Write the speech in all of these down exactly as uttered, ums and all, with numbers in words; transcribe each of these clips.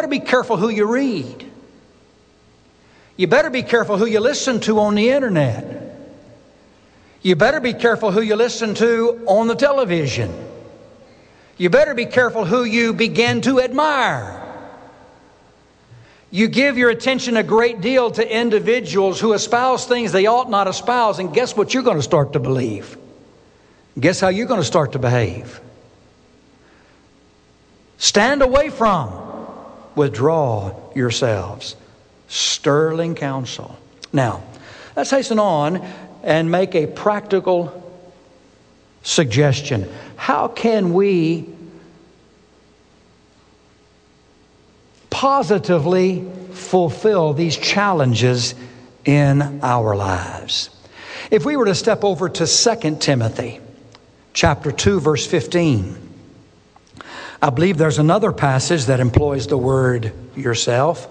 better be careful who you read. You better be careful who you listen to on the internet. You better be careful who you listen to on the television. You better be careful who you begin to admire. You give your attention a great deal to individuals who espouse things they ought not espouse, and guess what you're going to start to believe? Guess how you're going to start to behave? Stand away from, withdraw yourselves. Sterling counsel. Now, let's hasten on and make a practical suggestion. How can we positively fulfill these challenges in our lives? If we were to step over to Second Timothy chapter two, verse fifteen, I believe there's another passage that employs the word yourself.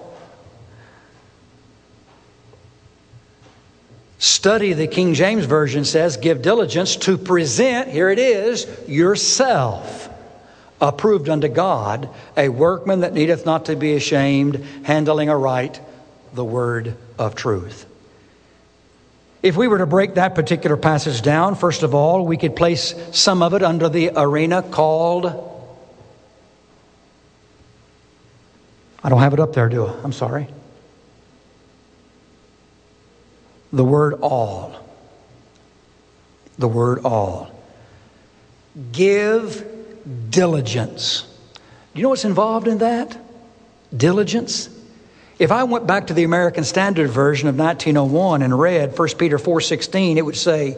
Study, the King James Version says, give diligence to present, here it is, yourself approved unto God, a workman that needeth not to be ashamed, handling aright the word of truth. If we were to break that particular passage down, first of all, we could place some of it under the arena called, I don't have it up there, do I? I'm sorry. The word all. The word all. Give diligence. Do you know what's involved in that? Diligence. If I went back to the American Standard Version of nineteen oh one and read First Peter four sixteen, it would say,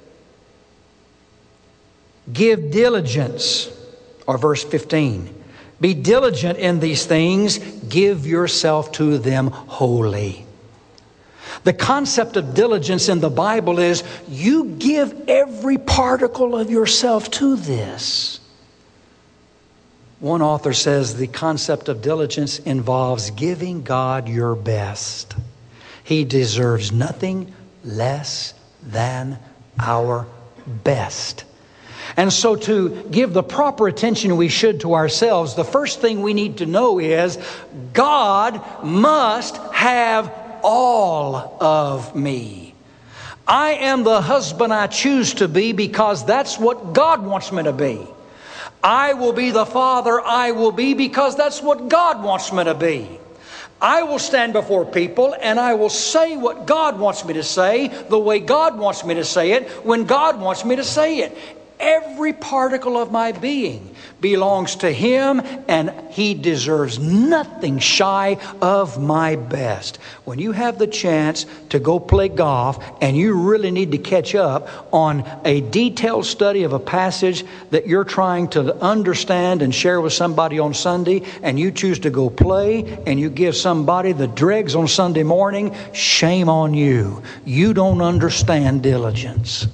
give diligence, or verse fifteen, be diligent in these things, give yourself to them wholly. The concept of diligence in the Bible is you give every particle of yourself to this. One author says the concept of diligence involves giving God your best. He deserves nothing less than our best. And so to give the proper attention we should to ourselves, the first thing we need to know is God must have all of me. I am the husband I choose to be because that's what God wants me to be. I will be the father I will be because that's what God wants me to be. I will stand before people and I will say what God wants me to say, the way God wants me to say it, when God wants me to say it. Every particle of my being belongs to Him, and He deserves nothing shy of my best. When you have the chance to go play golf and you really need to catch up on a detailed study of a passage that you're trying to understand and share with somebody on Sunday, and you choose to go play and you give somebody the dregs on Sunday morning, shame on you. You don't understand diligence.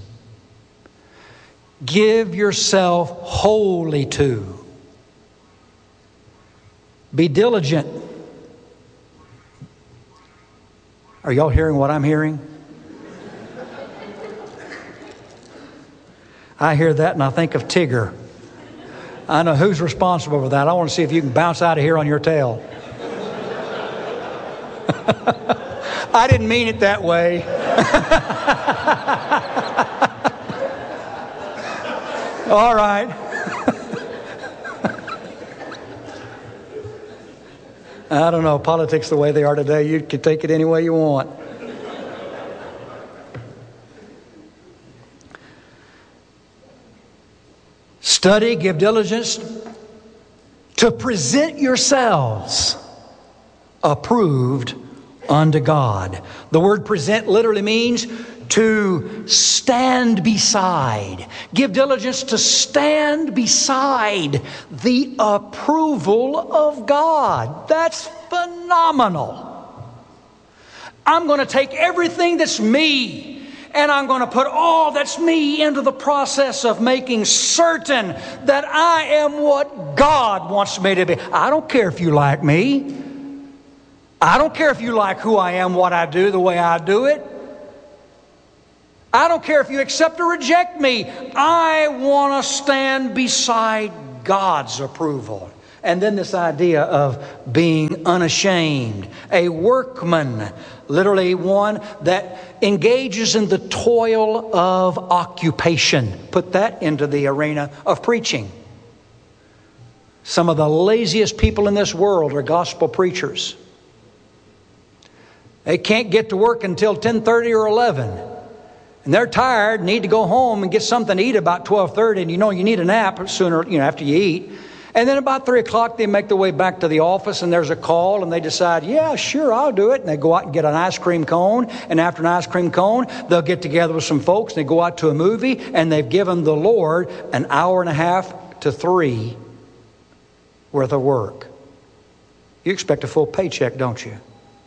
Give yourself wholly to. Be diligent. Are y'all hearing what I'm hearing? I hear that and I think of Tigger. I know who's responsible for that. I want to see if you can bounce out of here on your tail. I didn't mean it that way. All right. I don't know, politics the way they are today, you can take it any way you want. Study, give diligence to present yourselves approved unto God. The word present literally means to stand beside. Give diligence to stand beside the approval of God. That's phenomenal. I'm going to take everything that's me and I'm going to put all that's me into the process of making certain that I am what God wants me to be. I don't care if you like me. I don't care if you like who I am, what I do, the way I do it. I don't care if you accept or reject me. I want to stand beside God's approval. And then this idea of being unashamed. A workman, literally one that engages in the toil of occupation. Put that into the arena of preaching. Some of the laziest people in this world are gospel preachers. They can't get to work until ten thirty or eleven. And they're tired, need to go home and get something to eat about twelve thirty. And you know you need a nap sooner, you know, after you eat. And then about three o'clock, they make their way back to the office and there's a call and they decide, yeah, sure, I'll do it. And they go out and get an ice cream cone. And after an ice cream cone, they'll get together with some folks. And they go out to a movie and they've given the Lord an hour and a half to three worth of work. You expect a full paycheck, don't you?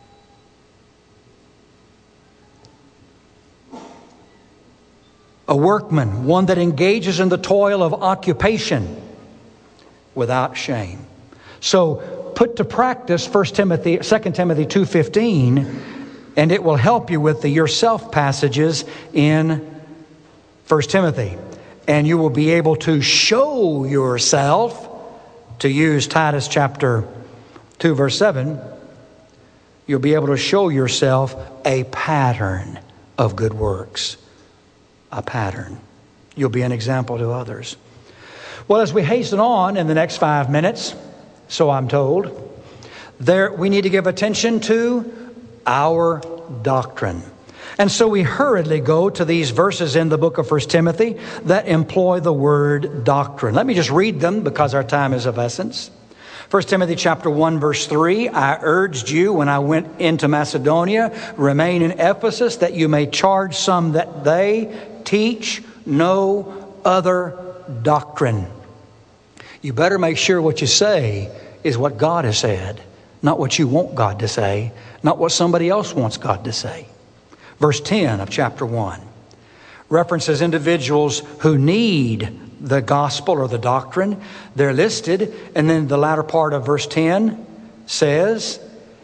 A workman, one that engages in the toil of occupation without shame. So put to practice First Timothy, Second Timothy two fifteen, and it will help you with the yourself passages in First Timothy. And you will be able to show yourself, to use Titus chapter two verse seven, you'll be able to show yourself a pattern of good works. A pattern. You'll be an example to others. Well, as we hasten on in the next five minutes, so I'm told, there we need to give attention to our doctrine. And so we hurriedly go to these verses in the book of First Timothy that employ the word doctrine. Let me just read them because our time is of essence. First Timothy chapter one verse three, I urged you when I went into Macedonia, remain in Ephesus, that you may charge some that they teach no other doctrine. You better make sure what you say is what God has said, not what you want God to say, not what somebody else wants God to say. Verse ten of chapter one references individuals who need the gospel or the doctrine. They're listed, and then the latter part of verse ten says,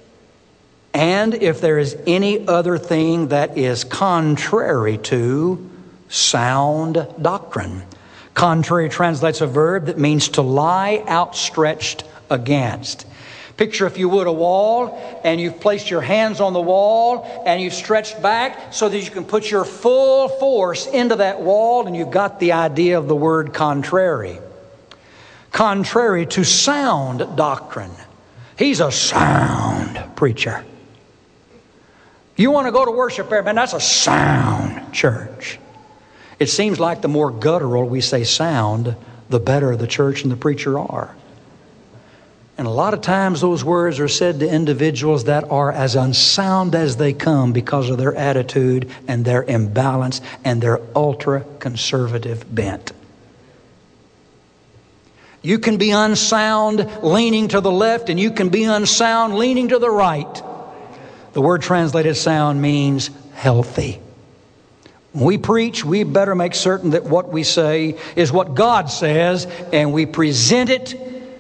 and if there is any other thing that is contrary to sound doctrine. Contrary translates a verb that means to lie outstretched against. Picture, if you would, a wall, and you've placed your hands on the wall, and you've stretched back so that you can put your full force into that wall, and you've got the idea of the word contrary. Contrary to sound doctrine. He's a sound preacher. You want to go to worship there, man, that's a sound church. It seems like the more guttural we say sound, the better the church and the preacher are. And a lot of times those words are said to individuals that are as unsound as they come because of their attitude and their imbalance and their ultra-conservative bent. You can be unsound leaning to the left, and you can be unsound leaning to the right. The word translated sound means healthy. When we preach, we better make certain that what we say is what God says, and we present it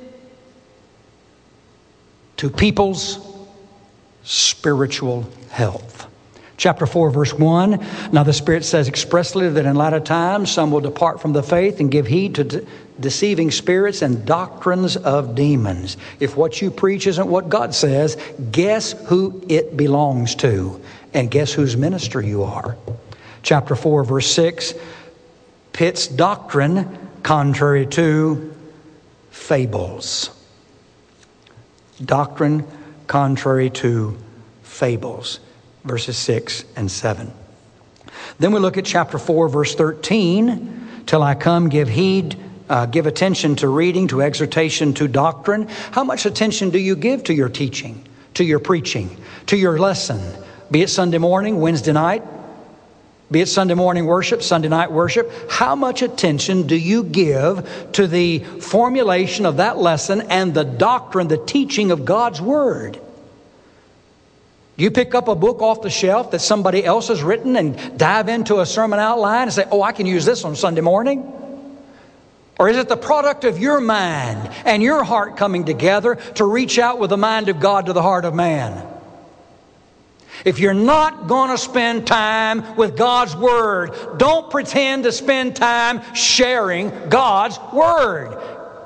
to people's spiritual health. Chapter four, verse one, now the Spirit says expressly that in latter times some will depart from the faith and give heed to de- deceiving spirits and doctrines of demons. If what you preach isn't what God says, guess who it belongs to, and guess whose minister you are. Chapter four, verse six, pits doctrine contrary to fables. Doctrine contrary to fables. Verses six and seven. Then we look at chapter four, verse thirteen. Till I come, give heed, uh, give attention to reading, to exhortation, to doctrine. How much attention do you give to your teaching, to your preaching, to your lesson? Be it Sunday morning, Wednesday night, be it Sunday morning worship, Sunday night worship. How much attention do you give to the formulation of that lesson and the doctrine, the teaching of God's Word? You pick up a book off the shelf that somebody else has written and dive into a sermon outline and say, oh, I can use this on Sunday morning? Or is it the product of your mind and your heart coming together to reach out with the mind of God to the heart of man? If you're not going to spend time with God's Word, don't pretend to spend time sharing God's Word.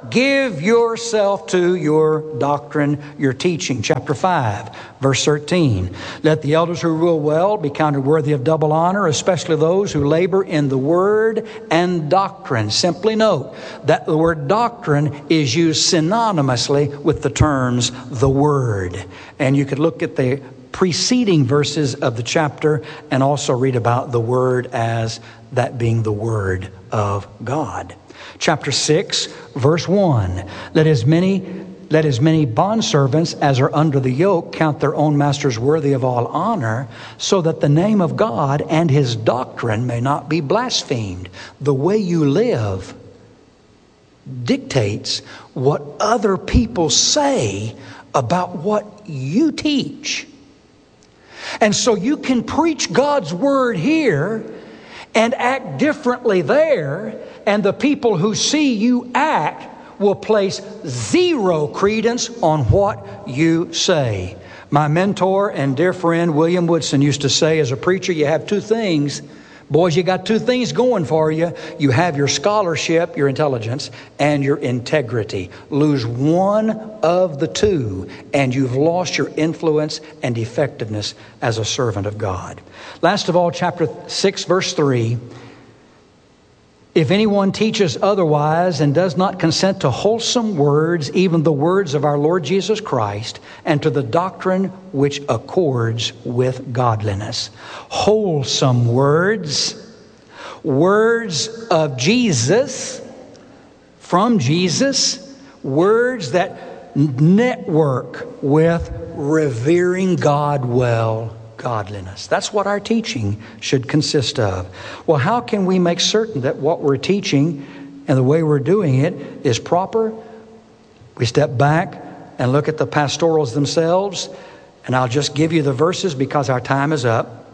give yourself to your doctrine, your teaching. Chapter five, verse thirteen. Let the elders who rule well be counted worthy of double honor, especially those who labor in the word and doctrine. Simply note that the word doctrine is used synonymously with the terms the word. And you could look at the preceding verses of the chapter and also read about the word as that being the word of God. Chapter six, verse one. Let as many, let as many bondservants as are under the yoke count their own masters worthy of all honor, so that the name of God and his doctrine may not be blasphemed. The way you live dictates what other people say about what you teach. And so you can preach God's word here and act differently there, and the people who see you act will place zero credence on what you say. My mentor and dear friend William Woodson used to say, as a preacher, you have two things. Boys, you got two things going for you. You have your scholarship, your intelligence, and your integrity. Lose one of the two, and you've lost your influence and effectiveness as a servant of God. Last of all, chapter six, verse three. If anyone teaches otherwise and does not consent to wholesome words, even the words of our Lord Jesus Christ, and to the doctrine which accords with godliness. Wholesome words, words of Jesus, from Jesus, words that network with revering God well. Godliness. That's what our teaching should consist of. Well, how can we make certain that what we're teaching and the way we're doing it is proper? We step back and look at the pastorals themselves, and I'll just give you the verses because our time is up.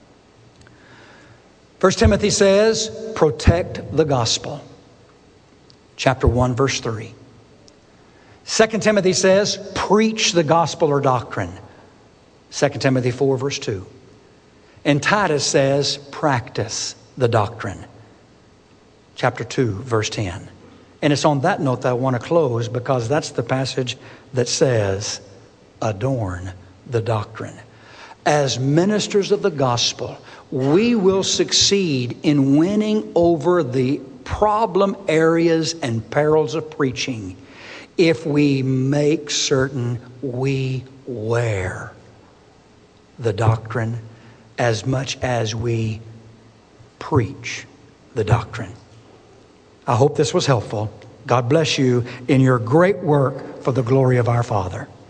First Timothy says, protect the gospel. Chapter one, verse three. Second Timothy says, preach the gospel or doctrine. Second Timothy four, verse two. And Titus says, practice the doctrine. Chapter two, verse ten. And it's on that note that I want to close, because that's the passage that says, adorn the doctrine. As ministers of the gospel, we will succeed in winning over the problem areas and perils of preaching if we make certain we wear the doctrine as much as we preach the doctrine. I hope this was helpful. God bless you in your great work for the glory of our Father.